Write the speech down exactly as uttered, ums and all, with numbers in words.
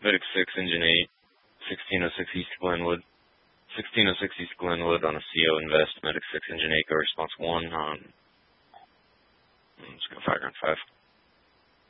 Medic six, Engine eight, sixteen oh six East Glenwood. sixteen oh six East Glenwood on a C O Invest, Medic six, Engine eight, go response one on, I'm just going to fire on five.